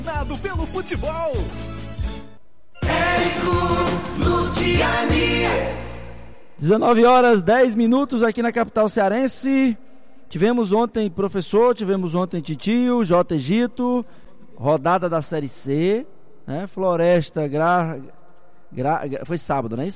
Nado pelo futebol. Érico Luciani. 19h10 aqui na capital cearense. Tivemos ontem professor, tivemos ontem titio, J. Egito, rodada da Série C, né? Floresta, foi sábado, né?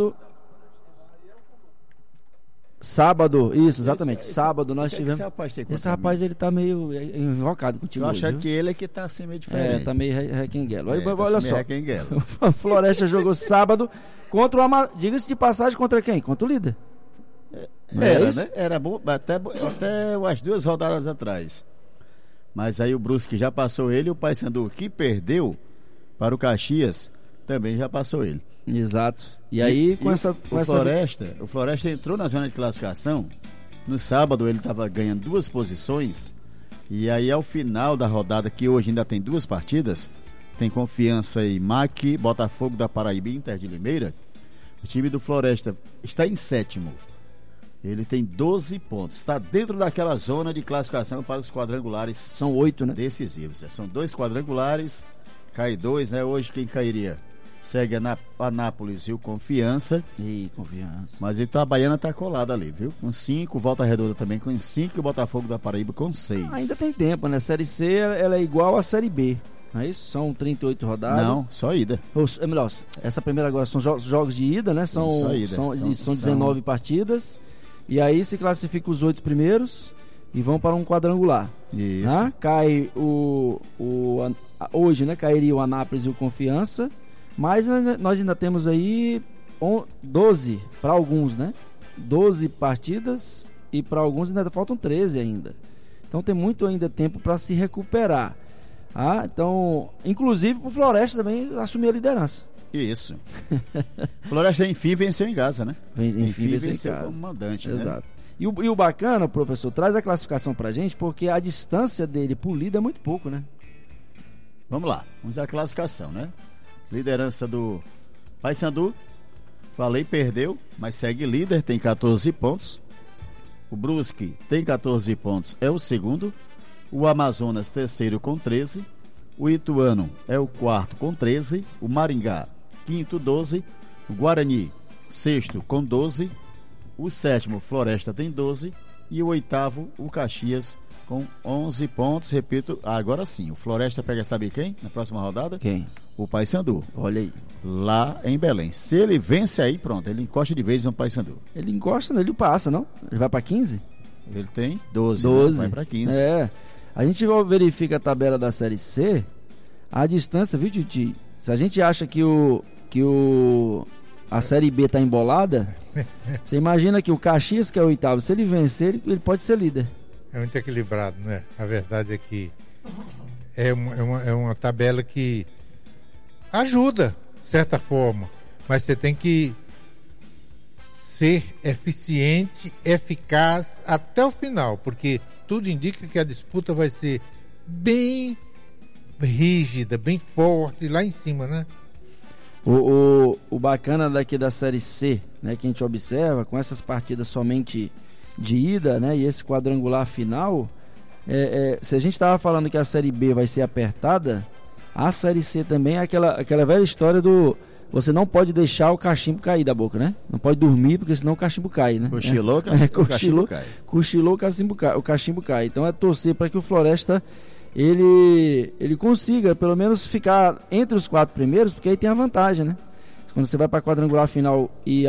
Sábado, isso, exatamente. Sábado nós tivemos. Esse rapaz ele tá meio invocado contigo. Eu hoje, acho viu? que ele é que tá assim meio diferente. Tá meio requenguelo. Tá Olha assim só. meio Floresta jogou sábado contra o Amazonas. Diga-se de passagem, contra quem? Contra o líder. Era, né? Era bom até as 2 rodadas atrás. Mas aí o Brusque já passou ele, o Paysandu, que perdeu para o Caxias, também já passou ele. Exato. E aí, o Floresta entrou na zona de classificação. No sábado ele estava ganhando 2 posições. E aí ao final da rodada, que hoje ainda tem 2 partidas, tem Confiança e MAC, Botafogo da Paraíba e Inter de Limeira. O time do Floresta está em 7º. Ele tem 12 pontos. Está dentro daquela zona de classificação para os quadrangulares. São 8, né? Decisivos. São 2 quadrangulares. Cai 2, né? Hoje quem cairia? Segue a Anápolis e o Confiança. Confiança. Mas o Itabaiana tá colado ali, viu? Com 5, Volta Redonda também com 5 e o Botafogo da Paraíba com 6. Ainda tem tempo, né? A Série C ela é igual à Série B. Não é isso? São 38 rodadas. Não, só ida. É melhor, essa primeira agora são jogos de ida, né? São 19 partidas. E aí se classifica os 8 primeiros e vão para um quadrangular. Isso. Né? Cai hoje, né? Cairia o Anápolis e o Confiança. Mas nós ainda temos aí 12 para alguns, né? 12 partidas e para alguns ainda faltam 13 ainda. Então tem muito ainda tempo para se recuperar. Então, inclusive o Floresta também assumir a liderança. Isso. Floresta enfim venceu em casa, né? Enfim venceu como mandante, exato. Né? E o bacana, professor, traz a classificação pra gente, porque a distância dele pro líder é muito pouco, né? Vamos lá, vamos à classificação, né? Liderança do Paysandu, falei, perdeu, mas segue líder, tem 14 pontos. O Brusque tem 14 pontos, é o segundo. O Amazonas, terceiro com 13. O Ituano é o quarto com 13. O Maringá, quinto, 12. O Guarani, sexto com 12. O sétimo, Floresta, tem 12. E o oitavo, o Caxias, com 11 pontos. Repito, agora sim, o Floresta pega, sabe quem? Na próxima rodada? Quem? O Paysandu. Olha aí. Lá em Belém. Se ele vence aí, pronto, ele encosta de vez no Paysandu. Ele encosta, ele passa, não? Ele vai para 15? Ele tem 12. Né? Vai para 15. A gente verifica a tabela da Série C, a distância, viu, Titi? Se a gente acha que a Série B tá embolada, você imagina que o Caxias, que é o oitavo, se ele vencer, ele pode ser líder. É muito equilibrado, né? A verdade é que é uma tabela que ajuda, de certa forma, mas você tem que ser eficiente, eficaz até o final, porque tudo indica que a disputa vai ser bem rígida, bem forte, lá em cima, né? O bacana daqui da Série C, né, que a gente observa, com essas partidas somente de ida, né, e esse quadrangular final, se a gente estava falando que a Série B vai ser apertada, a Série C também é aquela velha história do... Você não pode deixar o cachimbo cair da boca, né? Não pode dormir, porque senão o cachimbo cai, né? Cochilou, o cachimbo cai. Cochilou, o cachimbo cai. Então é torcer para que o Floresta ele consiga pelo menos ficar entre os 4 primeiros, porque aí tem a vantagem, né? Quando você vai para a quadrangular final e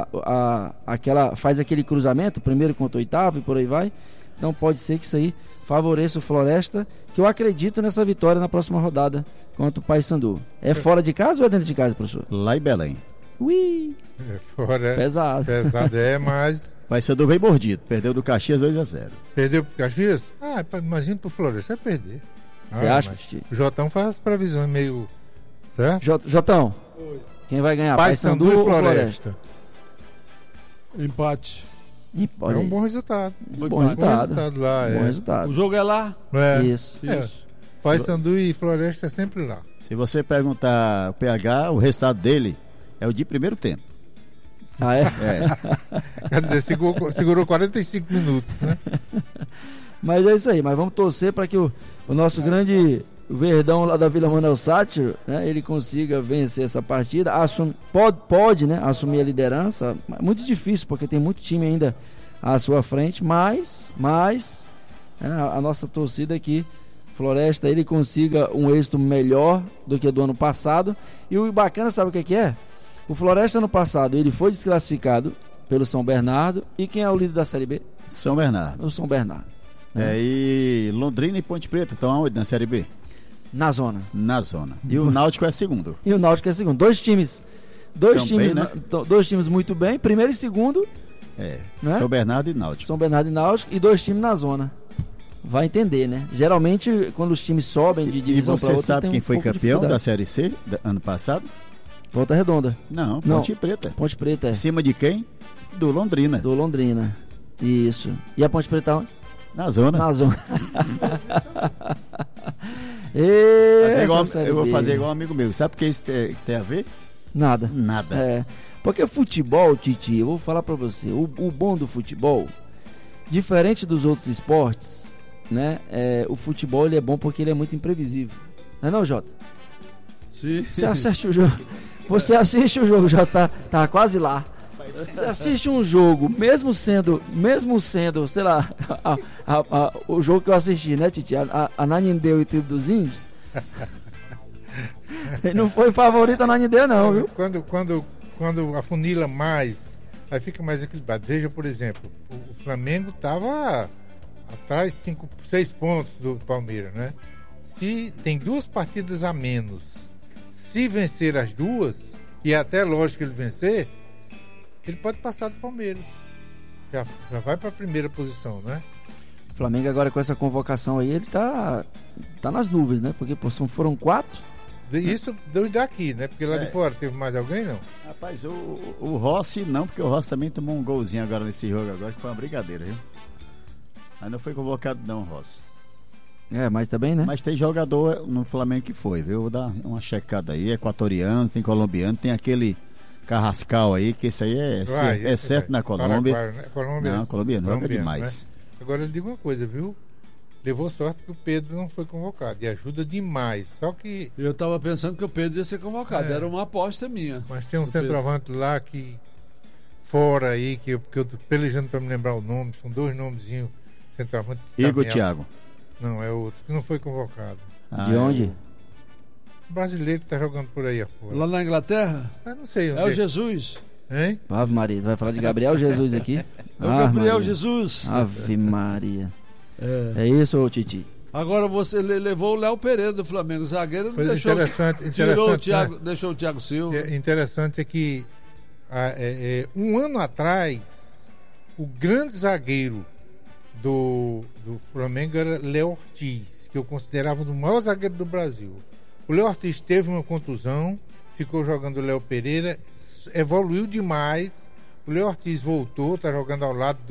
faz aquele cruzamento, primeiro contra o oitavo e por aí vai. Então pode ser que isso aí favoreça o Floresta, que eu acredito nessa vitória na próxima rodada contra o Paysandu. É fora de casa ou é dentro de casa, professor? Lá em Belém. Ui! É fora. Pesado. Pesado, mas... Paysandu veio mordido, perdeu do Caxias 2-0. Perdeu pro Caxias? Imagina pro Floresta, vai perder. Você acha? O Jotão faz as previsões meio... Certo? Jotão, quem vai ganhar? Paysandu ou Floresta? Empate. É um bom resultado. Bom resultado lá. Bom resultado. O jogo é lá? Isso. Paysandu e Floresta é sempre lá. Se você perguntar o PH, o resultado dele é o de primeiro tempo. Ah, é? Quer dizer, segurou 45 minutos, né? Mas é isso aí, mas vamos torcer para que o nosso grande Verdão lá da Vila Manuel Sátiro, né, ele consiga vencer essa partida, pode, né, assumir a liderança. Muito difícil, porque tem muito time ainda à sua frente, mas a nossa torcida aqui, Floresta, ele consiga um êxito melhor do que do ano passado. E o bacana, sabe o que é? O Floresta ano passado, ele foi desclassificado pelo São Bernardo. E quem é o líder da Série B? São Bernardo. O São Bernardo. E Londrina e Ponte Preta estão aonde na Série B? Na zona. Na zona. E o Náutico é segundo. E o Náutico é segundo. Dois times, né? Dois times muito bem, primeiro e segundo. Né? São Bernardo e Náutico. São Bernardo e Náutico, e dois times na zona. Vai entender, né? Geralmente, quando os times sobem de divisão para outra, você sabe quem foi campeão da Série C ano passado? Volta Redonda. Não, Ponte Preta. Ponte Preta, Em cima de quem? Do Londrina. Do Londrina. Isso. E a Ponte Preta onde? Na zona. Na zona. Eu vou fazer igual um amigo meu. Sabe o que isso tem a ver? Nada. Nada. Porque futebol, Titi, eu vou falar pra você, o bom do futebol, diferente dos outros esportes, né? O futebol ele é bom porque ele é muito imprevisível. Não é não, Jota? Sim. Você assiste o jogo, já tá quase lá. Você assiste um jogo, mesmo sendo, sei lá, o jogo que eu assisti, né, Titi? A Nanindeu e Tribo dos Índios. Ele não foi favorito a Nanindeu, não, viu? Quando afunila mais, aí fica mais equilibrado. Veja, por exemplo, o Flamengo estava atrás 6 pontos do Palmeiras, né? Se tem 2 partidas a menos, se vencer as 2, e é até lógico ele vencer, ele pode passar do Palmeiras. Já vai para a primeira posição, né? O Flamengo agora com essa convocação aí, ele tá nas nuvens, né? Porque foram 4. Isso dos daqui, né? Porque lá de fora teve mais alguém, não? Rapaz, o Rossi não, porque o Rossi também tomou um golzinho agora nesse jogo agora, que foi uma brigadeira, viu? Mas não foi convocado não, Rossi. Mas também, né? Mas tem jogador no Flamengo que foi, viu? Vou dar uma checada aí, equatoriano, tem colombiano, tem aquele Carrascal aí, que esse aí é certo na Colômbia. Paraguai, né? Colômbia. Não, colombiano joga demais. Né? Agora eu digo uma coisa, viu? Levou sorte que o Pedro não foi convocado e ajuda demais. Só que. Eu estava pensando que o Pedro ia ser convocado, era uma aposta minha. Mas tem um centroavante lá que. Fora aí, que eu tô pelejando para me lembrar o nome, são 2 nomezinhos. Centroavante. Igor Thiago. Não, é outro, que não foi convocado. De onde? Brasileiro que tá jogando por aí afora. Lá na Inglaterra? Eu não sei onde. É o Jesus. Hein? Ave Maria, vai falar de Gabriel Jesus aqui? É o Gabriel Jesus. Ave Maria. É isso, ô Titi? Agora você levou o Léo Pereira do Flamengo, zagueiro, não deixou. Interessante, o Thiago, né? Deixou o Thiago Silva. Interessante é que um ano atrás o grande zagueiro do Flamengo era Léo Ortiz, que eu considerava o maior zagueiro do Brasil. O Léo Ortiz teve uma contusão, ficou jogando o Léo Pereira, evoluiu demais. O Léo Ortiz voltou, está jogando ao lado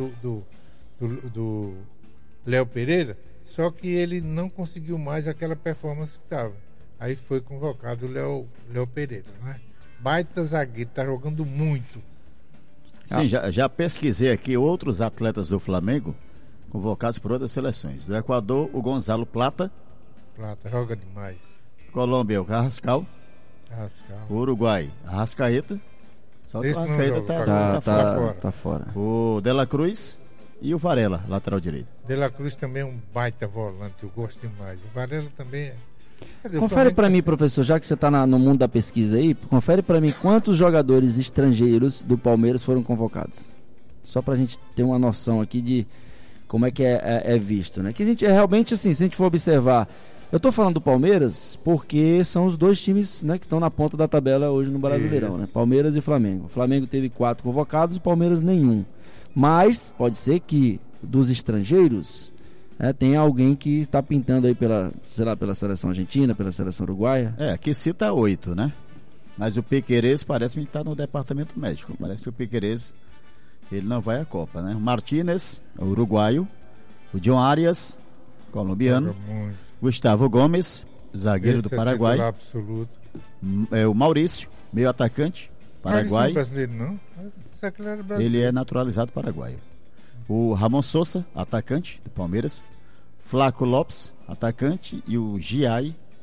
do Léo Pereira, só que ele não conseguiu mais aquela performance que estava. Aí foi convocado o Léo Pereira, né? Baita zagueiro, está jogando muito. Sim, já pesquisei aqui outros atletas do Flamengo convocados por outras seleções. Do Equador, o Gonzalo Plata. Plata, joga demais. Colômbia, o Carrascal. O Uruguai, a Arrascaeta. Só que o Arrascaeta tá fora. O De La Cruz e o Varela, lateral direito. De La Cruz também é um baita volante, eu gosto demais. O Varela também é. Confere para mim, professor, já que você está no mundo da pesquisa aí, confere para mim quantos jogadores estrangeiros do Palmeiras foram convocados. Só para a gente ter uma noção aqui de como é que é visto, né? Que a gente realmente, assim, se a gente for observar, eu estou falando do Palmeiras porque são os 2 times, né, que estão na ponta da tabela hoje no Brasileirão, né? Palmeiras e Flamengo. O Flamengo teve 4 convocados, o Palmeiras nenhum. Mas pode ser que dos estrangeiros tem alguém que está pintando aí pela seleção argentina, pela seleção uruguaia. Aqui cita 8, né? Mas o Piquerez parece que está no departamento médico. Parece que o Piquerez ele não vai à Copa, né? O Martínez, o uruguaio. O John Arias, colombiano. Gustavo Gomes, zagueiro do Paraguai. Absoluto. O Maurício, meio atacante, paraguai. Não é brasileiro, não? Ele é naturalizado paraguaio. O Ramon Sousa, atacante do Palmeiras. Flaco Lopes, atacante. E o Giai,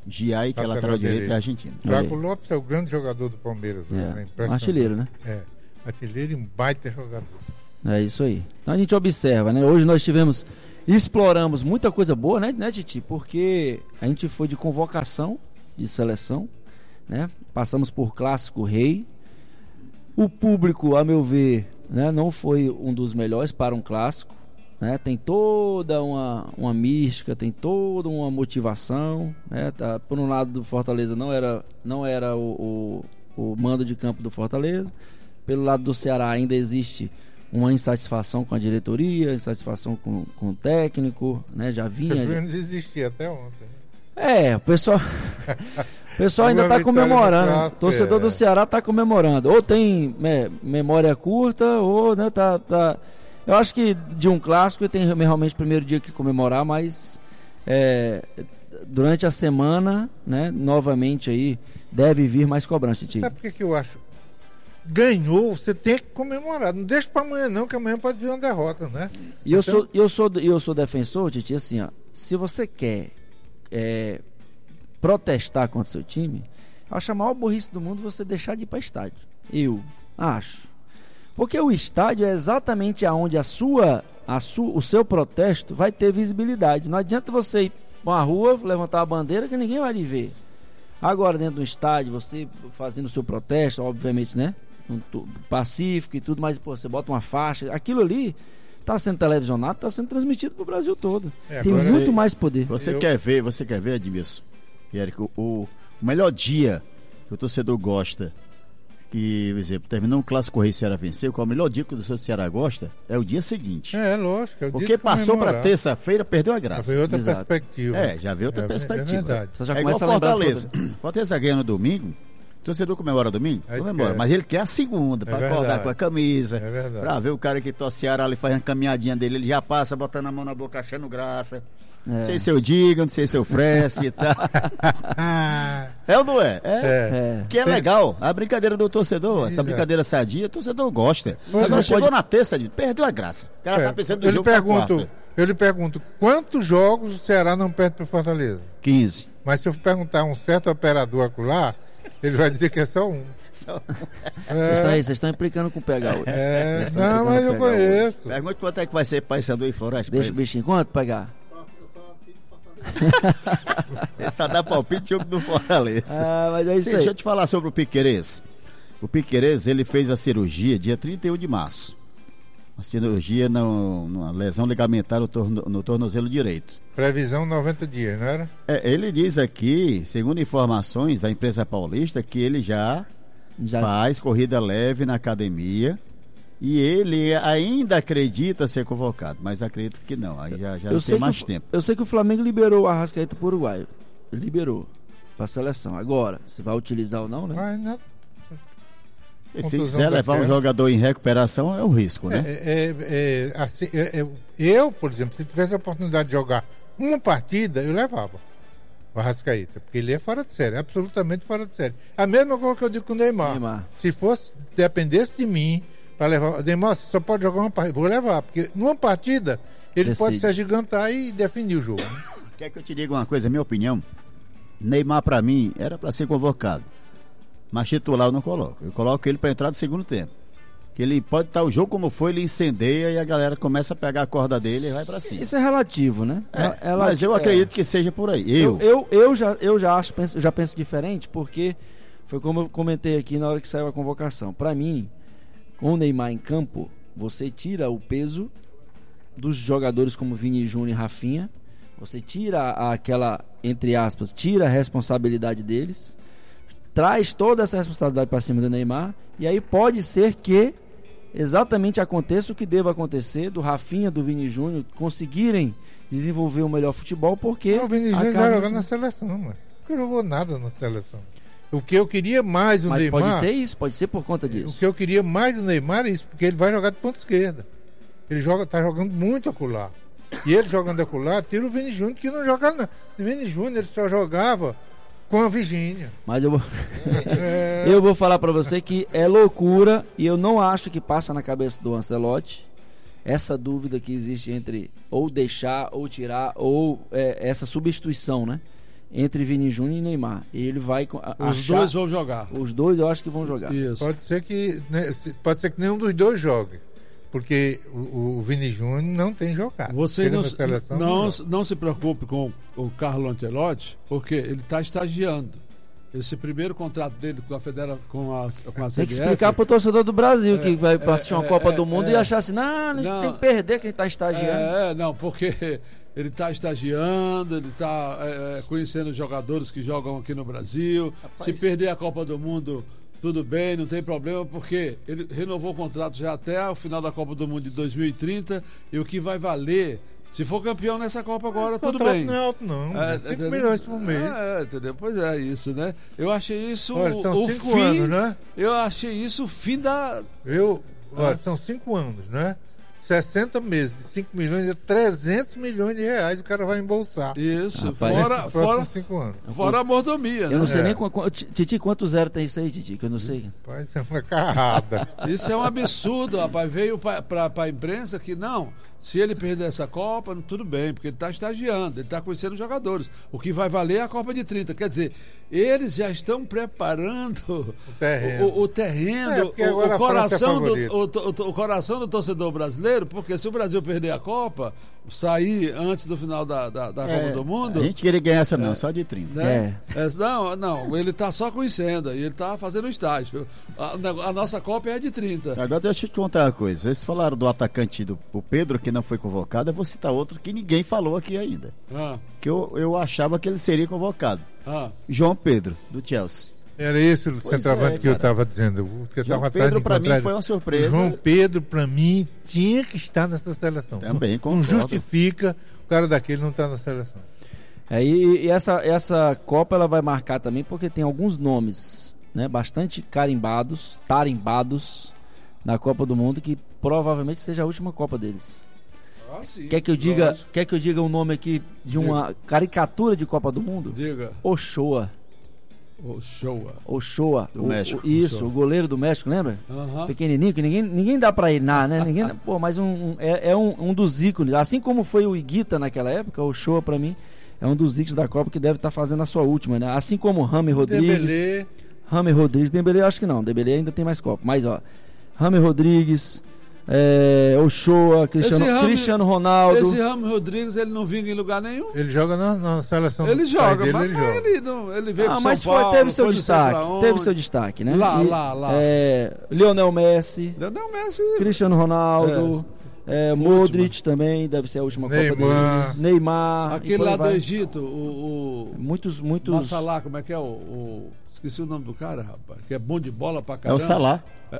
Giai, que é lateral direito, é argentino. Thiago Lopes é o grande jogador do Palmeiras. Artilheiro, né? Artilheiro e um baita jogador. É isso aí. Então a gente observa, né? Hoje nós exploramos muita coisa boa, né, Titi? Porque a gente foi de convocação de seleção, né? Passamos por Clássico Rei. O público, a meu ver, né, não foi um dos melhores para um clássico, né? Tem toda uma mística, tem toda uma motivação, né? Por um lado do Fortaleza não era o mando de campo do Fortaleza. Pelo lado do Ceará ainda existe uma insatisfação com a diretoria, insatisfação com o técnico, né? Já vinha. Pelo menos existia até ontem. O pessoal ainda está comemorando. O torcedor do Ceará está comemorando. Ou tem memória curta, ou, né, tá. Eu acho que de um clássico tem realmente o primeiro dia que comemorar, mas durante a semana, né, novamente aí deve vir mais cobrança, Titi. Sabe por que eu acho? Ganhou, você tem que comemorar. Não deixa para amanhã não, que amanhã pode vir uma derrota, né? E eu sou defensor, Titi, assim, ó, se você quer protestar contra o seu time, acho a maior burrice do mundo você deixar de ir para estádio. Eu acho. Porque o estádio é exatamente aonde o seu protesto vai ter visibilidade. Não adianta você ir para uma rua, levantar a bandeira que ninguém vai lhe ver. Agora, dentro do estádio, você fazendo o seu protesto, obviamente, né? Pacífico e tudo, mas você bota uma faixa, aquilo ali está sendo televisionado, está sendo transmitido para o Brasil todo. Tem muito mais poder. Você quer ver, Edmilson, Érico, o melhor dia que o torcedor gosta, que, por exemplo, terminou um clássico Rei, Ceará venceu, qual é o melhor dia que o torcedor do Ceará gosta? É o dia seguinte. Lógico. É o porque dia passou para terça-feira, perdeu a graça. Já veio outra perspectiva. Já veio outra perspectiva. É verdade. Você já igual começa a lembrar Fortaleza. Fortaleza ganha no domingo. O torcedor comemora domingo? Comemora, mas ele quer a segunda, para acordar com a camisa, para ver o cara que torce Ceará ali fazendo a caminhadinha dele, ele já passa botando a mão na boca achando graça. Não sei se eu digo, não sei se eu fresque e tal. É ou não é? Que é legal. A brincadeira do torcedor, essa brincadeira sadia, o torcedor gosta. Agora chegou na terça, perdeu a graça. O cara tá pensando no jogo da quarta. Eu lhe pergunto, quantos jogos o Ceará não perde para Fortaleza? 15. Mas se eu perguntar a um certo operador acolá, ele vai dizer que é só um. Vocês estão implicando com o PH hoje. Não, mas eu conheço. Pergunta quanto é que vai ser Paysandu e Floresta. Deixa o bichinho, quanto pegar? Ele só dá palpite jogo do Fortaleza. Mas é isso aí. Deixa eu te falar sobre o Piquerez. O Piquerez, ele fez a cirurgia dia 31 de março. Uma cirurgia numa lesão ligamentar no tornozelo direito. Previsão 90 dias, não era? Ele diz aqui, segundo informações da empresa paulista, que ele já faz corrida leve na academia. E ele ainda acredita ser convocado, mas acredito que não. Aí já não tem mais tempo. Eu sei que o Flamengo liberou o Arrascaeta pro Uruguai. Liberou para a seleção. Agora, se vai utilizar ou não, né? Mas não. Se quiser levar um jogador em recuperação, é um risco, né? Eu, por exemplo, se tivesse a oportunidade de jogar uma partida, eu levava o Arrascaeta, porque ele é fora de série, absolutamente fora de série. A mesma coisa que eu digo com o Neymar. Se dependesse de mim, para levar, Neymar, você só pode jogar uma partida, vou levar, porque numa partida ele pode se agigantar e definir o jogo. Né? Quer que eu te diga uma coisa, minha opinião? Neymar, para mim, era para ser convocado, mas titular eu não coloco. Eu coloco ele para entrar no segundo tempo. Que ele pode estar o jogo como foi, ele incendeia e a galera começa a pegar a corda dele e vai para cima. Isso é relativo, né? Mas eu acredito que seja por aí. Eu já penso diferente, porque foi como eu comentei aqui na hora que saiu a convocação. Para mim, com o Neymar em campo, você tira o peso dos jogadores como Vini Júnior e Rafinha, você tira aquela, entre aspas, tira a responsabilidade deles, traz toda essa responsabilidade para cima do Neymar, e aí pode ser que exatamente aconteça o que deva acontecer, do Rafinha, do Vini Júnior conseguirem desenvolver o melhor futebol, porque o Vini Júnior já jogou na seleção, mano. Não jogou nada na seleção. O que eu queria mais do Neymar... Mas pode ser isso, pode ser por conta disso. O que eu queria mais do Neymar é isso, porque ele vai jogar de ponta esquerda. Ele tá jogando muito acolá. E ele jogando acolá, tira o Vini Júnior, que não joga nada. O Vini Júnior, ele só jogava com a Virgínia. Mas eu vou... eu vou falar pra você que é loucura, e eu não acho que passa na cabeça do Ancelotti essa dúvida que existe entre ou deixar, ou tirar, ou essa substituição, né? entre Vini Júnior e Neymar. Ele vai Os dois vão jogar. Os dois eu acho que vão jogar. Isso. Pode ser que nenhum dos dois jogue. Porque o Vini Júnior não tem jogado. Você Chega na seleção, não se preocupe com o Carlo Ancelotti, porque ele está estagiando. Esse primeiro contrato dele com a Federação, com a CBF... Tem que explicar para o torcedor do Brasil que vai assistir uma Copa do Mundo e achar assim, não, a gente tem que perder quem está estagiando. Porque ele está estagiando, ele está conhecendo jogadores que jogam aqui no Brasil. Rapaz, se perder a Copa do Mundo, tudo bem, não tem problema, porque ele renovou o contrato já até o final da Copa do Mundo de 2030 e o que vai valer... Se for campeão nessa Copa agora, tudo bem. Não é alto, não. 5 milhões por mês. Entendeu? Pois é, isso, né? Eu achei isso. Olha, são 5 anos, né? Eu achei isso o fim da. Olha, são 5 anos, né? 60 meses, 5 milhões, 300 milhões de reais o cara vai embolsar. Isso, fora 5 anos. Fora a mordomia, né? Eu não sei nem Titi, quanto zero tem isso aí, Titi, que eu não sei. Rapaz, isso é uma carrada. Isso é um absurdo, rapaz. Veio para a imprensa que não, se ele perder essa Copa, tudo bem, porque ele está estagiando, ele está conhecendo jogadores. O que vai valer é a Copa de 30. Quer dizer, eles já estão preparando o terreno, o coração do torcedor brasileiro, porque se o Brasil perder a Copa, sair antes do final da Copa do Mundo... A gente queria ganhar essa não, só de 30. Né? Não, ele está só conhecendo, e ele está fazendo estágio. A nossa Copa é de 30. Agora deixa eu te contar uma coisa. Vocês falaram do atacante o Pedro, que não foi convocado, eu vou citar outro que ninguém falou aqui ainda. Que eu achava que ele seria convocado. João Pedro, do Chelsea. Era esse o centroavante que eu estava dizendo. João Pedro, para mim, foi uma surpresa. João Pedro, para mim, tinha que estar nessa seleção. Também, não justifica o cara daquele não estar na seleção. E essa Copa ela vai marcar também porque tem alguns nomes, né, bastante tarimbados na Copa do Mundo, que provavelmente seja a última Copa deles. Sim, quer que eu diga um nome aqui de uma caricatura de Copa do Mundo? Diga. Ochoa. Do México. Isso, o goleiro do México, lembra? Pequenininho, que ninguém dá pra ir né? Mas um dos ícones. Assim como foi o Higuita naquela época, o Ochoa pra mim é um dos ícones da Copa que deve estar fazendo a sua última, né? Assim como o James Rodrigues. Dembélé acho que não. Dembélé ainda tem mais Copa. Mas James Rodrigues, Ochoa, Cristiano Ronaldo. Esse James Rodrigues, ele não vinga em lugar nenhum. Ele joga na seleção. Ele joga, dele, mas ele veio pro São Paulo. Teve seu destaque, né? Lá. Lionel Messi, Cristiano Ronaldo, Modric também, deve ser a última Copa dele. Neymar. Aquele lá do Egito, muitos. Massalá, como é que é esqueci o nome do cara, rapaz, que é bom de bola pra caramba. É o Salah.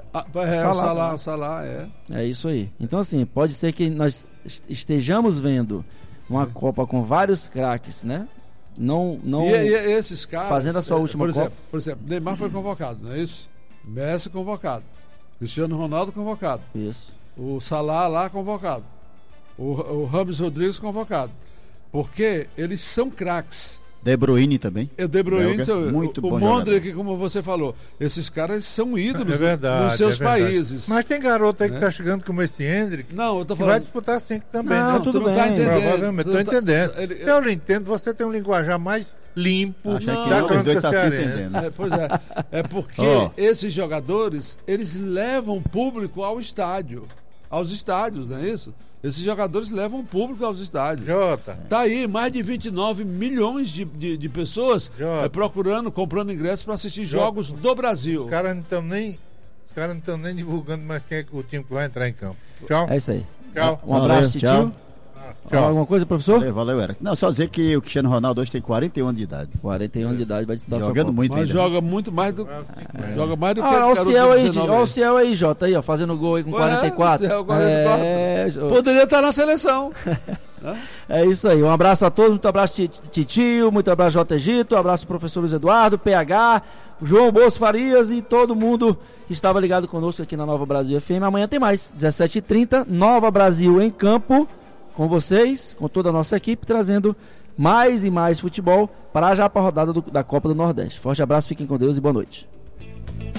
O Salah. É isso aí. Então, assim, pode ser que nós estejamos vendo uma Copa com vários craques, né? Não e esses caras fazendo a sua última Copa. Por exemplo, Neymar foi convocado, não é isso? Messi convocado. Cristiano Ronaldo convocado. Isso. O Salah lá convocado. O James Rodrigues convocado. Porque eles são craques. De Bruyne também. De Bruyne, muito bom. O Modric, como você falou, esses caras são ídolos nos seus países. Mas tem garoto aí que tá chegando como esse Hendrick. Não, eu tô falando. Que vai disputar 5 também, não, né? Tudo bem. Tá entendendo. Provavelmente, tô entendendo. Eu não entendo, você tem um linguajar mais limpo da crônica cearense. Pois é. É porque esses jogadores, eles levam público ao estádio. Aos estádios, não é isso? Esses jogadores levam o público aos estádios. Tá aí mais de 29 milhões de pessoas comprando ingressos para assistir jogos do Brasil. Os caras não estão nem divulgando mais quem é o time que vai entrar em campo. Tchau. É isso aí. Tchau. Um abraço, Titio. Tchau. Alguma coisa, professor? Valeu, Eric. Não, só dizer que o Cristiano Ronaldo hoje tem 41 anos de idade. 41 de idade, vai disputar sua Jogando Copa. muito. Mas joga muito mais do joga mais do que olha o Ciel aí, Jota, aí, fazendo gol aí com 44. 44. Poderia estar na seleção. É isso aí, um abraço a todos, muito abraço Titio, muito abraço J. Egito, um abraço professor Luiz Eduardo, PH, João Bolso Farias e todo mundo que estava ligado conosco aqui na Nova Brasil FM. Amanhã tem mais, 17h30, Nova Brasil em campo, com vocês, com toda a nossa equipe, trazendo mais e mais futebol para a rodada da Copa do Nordeste. Forte abraço, fiquem com Deus e boa noite.